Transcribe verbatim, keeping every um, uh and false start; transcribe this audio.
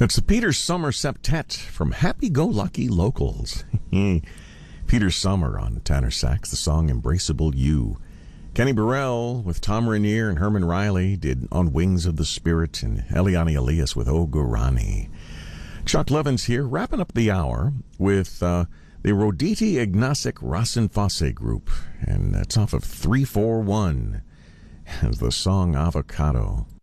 It's the Peter Sommer Septet from Happy Go Lucky Locals. Peter Sommer on tenor sax, the song Embraceable You. Kenny Burrell with Tom Rainier and Herman Riley did On Wings of the Spirit, and Eliane Elias with O Guarani. Chuck Levins here, wrapping up the hour with uh, the Roditi Ignacek Rasenfosse Group, and that's off of three four one as the song Avocado.